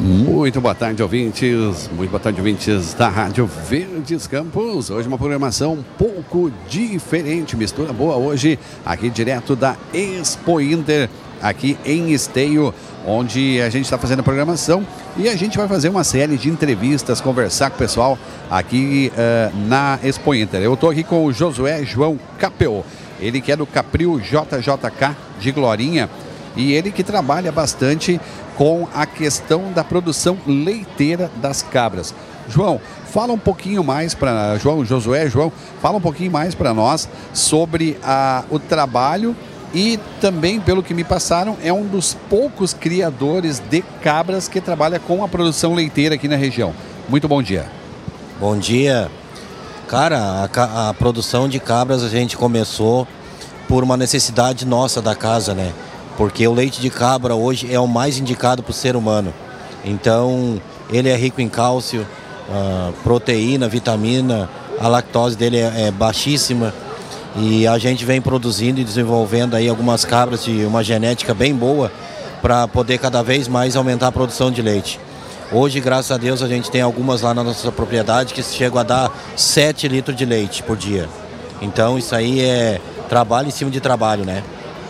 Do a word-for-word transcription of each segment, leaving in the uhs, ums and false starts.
Muito boa tarde, ouvintes. Muito boa tarde, ouvintes da Rádio Verdes Campos. Hoje uma programação um pouco diferente, mistura boa hoje, aqui direto da Expo Inter, aqui em Esteio, onde a gente está fazendo a programação e a gente vai fazer uma série de entrevistas, conversar com o pessoal aqui uh, na Expo Inter. Eu estou aqui com o Josué João Capel, ele que é do Capril J J K de Glorinha e ele que trabalha bastante com a questão da produção leiteira das cabras. João, fala um pouquinho mais para João, Josué, João, fala um pouquinho mais para nós sobre a, o trabalho e também, pelo que me passaram, é um dos poucos criadores de cabras que trabalha com a produção leiteira aqui na região. Muito bom dia. Bom dia. Cara, a, a produção de cabras a gente começou por uma necessidade nossa da casa, né? Porque o leite de cabra hoje é o mais indicado para o ser humano. Então, ele é rico em cálcio, uh, proteína, vitamina, a lactose dele é, é baixíssima. E a gente vem produzindo e desenvolvendo aí algumas cabras de uma genética bem boa para poder cada vez mais aumentar a produção de leite. Hoje, graças a Deus, a gente tem algumas lá na nossa propriedade que chegam a dar sete litros de leite por dia. Então, isso aí é trabalho em cima de trabalho, né?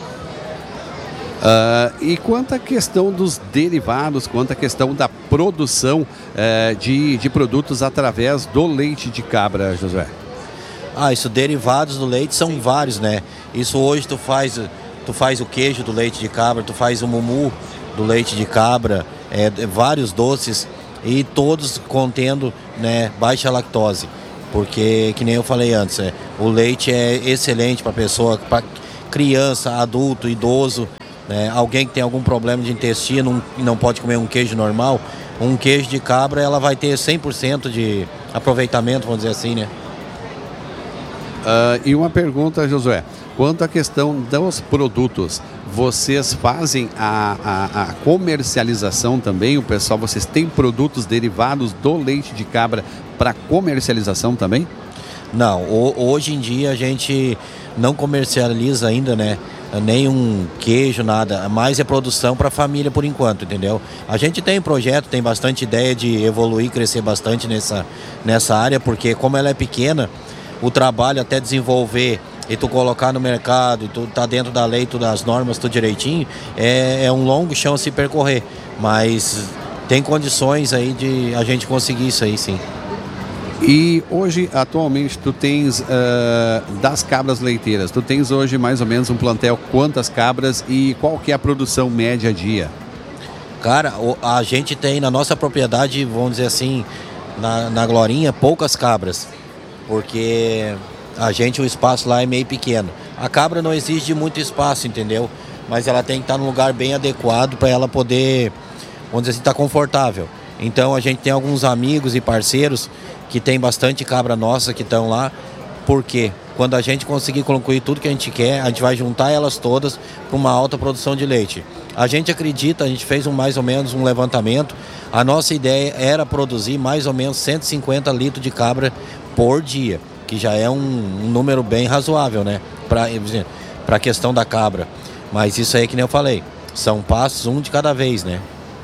Uh, e quanto à questão dos derivados, quanto à questão da produção uh, de, de produtos através do leite de cabra, Josué? Ah, isso, derivados do leite são vários, né? Isso hoje tu faz, tu faz o queijo do leite de cabra, tu faz o mumu do leite de cabra, é, vários doces e todos contendo, né, baixa lactose. Porque, que nem eu falei antes, é, o leite é excelente para pessoa, para criança, adulto, idoso. É, alguém que tem algum problema de intestino e não pode comer um queijo normal, um queijo de cabra ela vai ter cem por cento de aproveitamento, vamos dizer assim, né? Uh, e uma pergunta, Josué, quanto à questão dos produtos, vocês fazem a, a, a comercialização também? O pessoal, vocês têm produtos derivados do leite de cabra para comercialização também? Não, o, hoje em dia a gente não comercializa ainda, né? Nem um queijo, nada, mais é produção para a família por enquanto, entendeu? A gente tem projeto, tem bastante ideia de evoluir, crescer bastante nessa, nessa área, porque como ela é pequena, o trabalho até desenvolver e tu colocar no mercado, e tu tá dentro da lei, tudo, das normas, tudo direitinho, é, é um longo chão a se percorrer, mas tem condições aí de a gente conseguir isso aí, sim. E hoje, atualmente, tu tens, uh, das cabras leiteiras, tu tens hoje mais ou menos um plantel, quantas cabras e qual que é a produção média dia? Cara, a gente tem na nossa propriedade, vamos dizer assim, na, na Glorinha, poucas cabras, porque a gente, o espaço lá é meio pequeno. A cabra não exige muito espaço, entendeu? Mas ela tem que estar num lugar bem adequado para ela poder, vamos dizer assim, estar confortável. Então a gente tem alguns amigos e parceiros que tem bastante cabra nossa que estão lá, porque quando a gente conseguir concluir tudo que a gente quer, a gente vai juntar elas todas para uma alta produção de leite. A gente acredita, a gente fez um, mais ou menos um levantamento, a nossa ideia era produzir mais ou menos cento e cinquenta litros de cabra por dia, que já é um, um número bem razoável, né, para a questão da cabra. Mas isso aí que nem eu falei, são passos um de cada vez, né.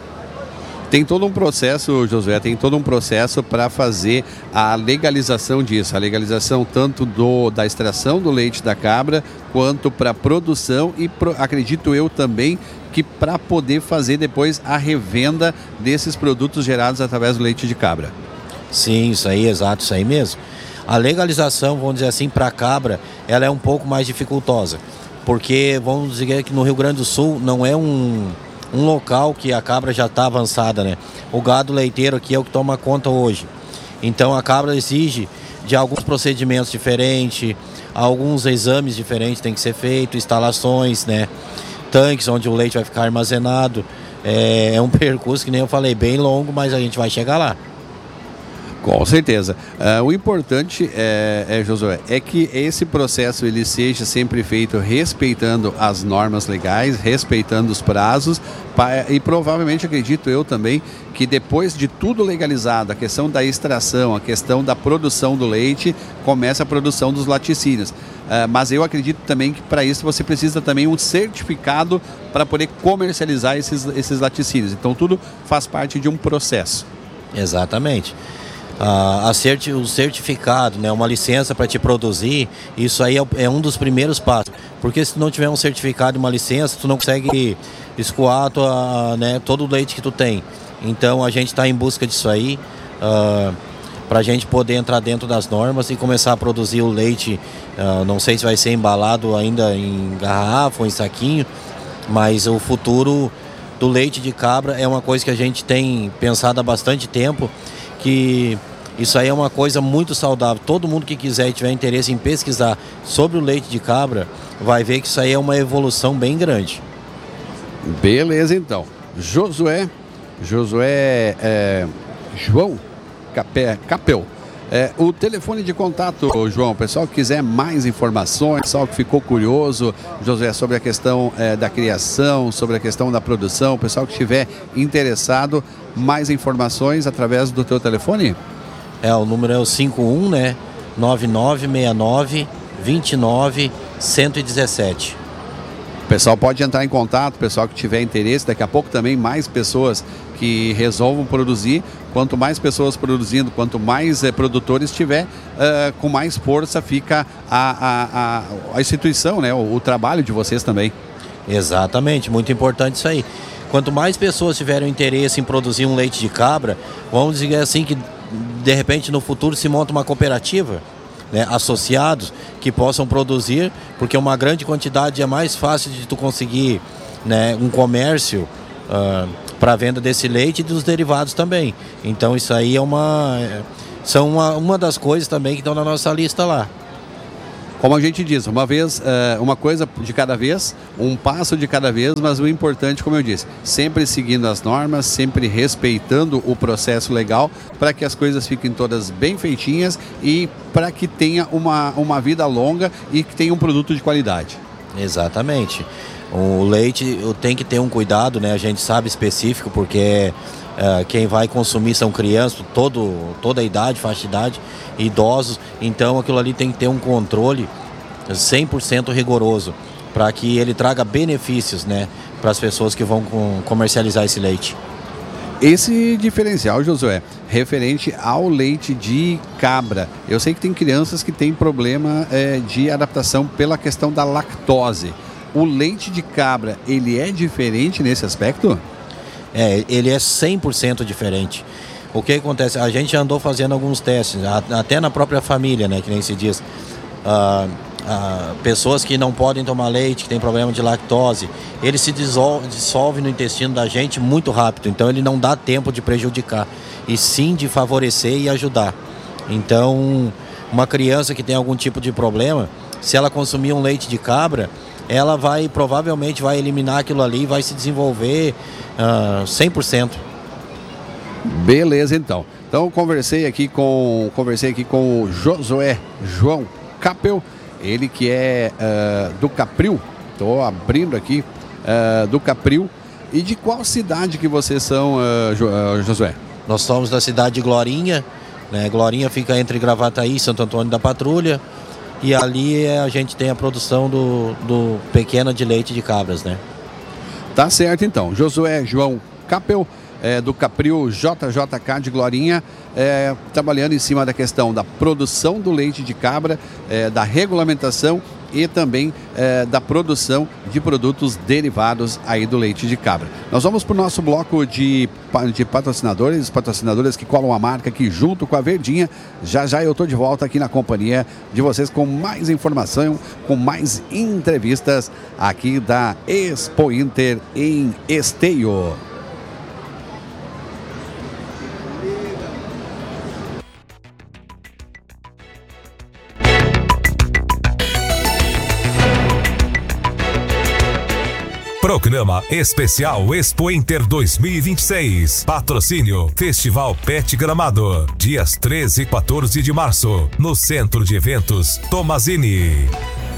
Tem todo um processo, Josué, tem todo um processo para fazer a legalização disso, a legalização tanto do, da extração do leite da cabra, quanto para a produção e pro, acredito eu também que para poder fazer depois a revenda desses produtos gerados através do leite de cabra. Sim, isso aí, exato, isso aí mesmo. A legalização, vamos dizer assim, para a cabra, ela é um pouco mais dificultosa, porque vamos dizer que no Rio Grande do Sul não é um... um local que a cabra já está avançada, né? O gado leiteiro aqui é o que toma conta hoje. Então a cabra exige de alguns procedimentos diferentes, alguns exames diferentes têm que ser feitos, instalações, né? Tanques onde o leite vai ficar armazenado. É, é um percurso que nem eu falei, bem longo, mas a gente vai chegar lá. Com certeza. Uh, o importante, é, é, Josué, é que esse processo ele seja sempre feito respeitando as normas legais, respeitando os prazos pa, e provavelmente, acredito eu também, que depois de tudo legalizado, a questão da extração, a questão da produção do leite, começa a produção dos laticínios. uh, mas eu acredito também que para isso você precisa também um certificado para poder comercializar esses, esses laticínios. Então tudo faz parte de um processo. Exatamente. Ah, a certi- o certificado, né, uma licença para te produzir, isso aí é, é um dos primeiros passos. Porque se tu não tiver um certificado e uma licença, tu não consegue escoar tua, né, todo o leite que tu tem. Então a gente está em busca disso aí, ah, para a gente poder entrar dentro das normas e começar a produzir o leite. Ah, não sei se vai ser embalado ainda em garrafa ou em saquinho, mas o futuro do leite de cabra é uma coisa que a gente tem pensado há bastante tempo, que isso aí é uma coisa muito saudável. Todo mundo que quiser e tiver interesse em pesquisar sobre o leite de cabra, vai ver que isso aí é uma evolução bem grande. Beleza, então. Josué, Josué é, João Capé, Capel. É, o telefone de contato, João, o pessoal que quiser mais informações, o pessoal que ficou curioso, Josué, sobre a questão é, da criação, sobre a questão da produção, o pessoal que estiver interessado, mais informações através do teu telefone? É, o número é o cinco um, né? nove nove seis nove, dois nove, um um sete. O pessoal pode entrar em contato, o pessoal que tiver interesse, daqui a pouco também mais pessoas que resolvam produzir. Quanto mais pessoas produzindo, quanto mais eh, produtores tiver, uh, com mais força fica a, a, a, a instituição, né? O, o trabalho de vocês também. Exatamente, muito importante isso aí. Quanto mais pessoas tiverem interesse em produzir um leite de cabra, vamos dizer assim que de repente no futuro se monta uma cooperativa, né, associados que possam produzir, porque uma grande quantidade é mais fácil de tu conseguir, né, um comércio uh, para venda desse leite e dos derivados também. Então isso aí é uma, são uma, uma das coisas também que estão na nossa lista lá. Como a gente diz, uma vez, uma coisa de cada vez, um passo de cada vez, mas o importante, como eu disse, sempre seguindo as normas, sempre respeitando o processo legal, para que as coisas fiquem todas bem feitinhas e para que tenha uma, uma vida longa e que tenha um produto de qualidade. Exatamente. O leite tem que ter um cuidado, né? A gente sabe específico, porque uh, quem vai consumir são crianças, todo, toda a idade, faixa de idade, idosos. Então aquilo ali tem que ter um controle cem por cento rigoroso, para que ele traga benefícios, né, para as pessoas que vão com, comercializar esse leite. Esse diferencial, Josué, referente ao leite de cabra, eu sei que tem crianças que têm problema é, de adaptação pela questão da lactose. O leite de cabra, ele é diferente nesse aspecto? É, ele é cem por cento diferente. O que acontece? A gente andou fazendo alguns testes, até na própria família, né, que nem se diz. Ah, ah, pessoas que não podem tomar leite, que têm problema de lactose, ele se dissolve, dissolve no intestino da gente muito rápido, então ele não dá tempo de prejudicar, e sim de favorecer e ajudar. Então, uma criança que tem algum tipo de problema, se ela consumir um leite de cabra, ela vai, provavelmente vai eliminar aquilo ali e vai se desenvolver uh, cem por cento. Beleza, então. Então conversei aqui com conversei aqui com o Josué João Capel, ele que é uh, do Capril. Estou abrindo aqui uh, do Capril. E de qual cidade que vocês são, uh, jo, uh, Josué? Nós somos da cidade de Glorinha, né? Glorinha fica entre Gravataí e Santo Antônio da Patrulha. E ali a gente tem a produção do, do pequena de leite de cabras, né? Tá certo, então. Josué João Capel, é, do Capril J J K de Glorinha, é, trabalhando em cima da questão da produção do leite de cabra, é, da regulamentação e também é, da produção de produtos derivados aí do leite de cabra. Nós vamos para o nosso bloco de, de patrocinadores, patrocinadoras que colam a marca aqui junto com a Verdinha. Já já eu estou de volta aqui na companhia de vocês com mais informação, com mais entrevistas aqui da Expo Inter em Esteio. Programa Especial Expo Inter dois mil e vinte e seis. Patrocínio Festival Pet Gramado. Dias treze e quatorze de março. No Centro de Eventos Tomazini.